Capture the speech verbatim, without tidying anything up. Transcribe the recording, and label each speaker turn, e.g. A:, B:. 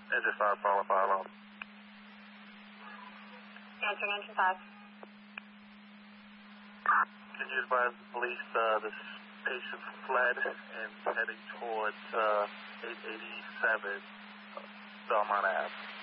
A: Engine five, follow fire alarm.
B: Answering engine five.
A: Can you advise the police uh, this patient fled and heading towards uh, eight eighty-seven uh, Belmont Ave?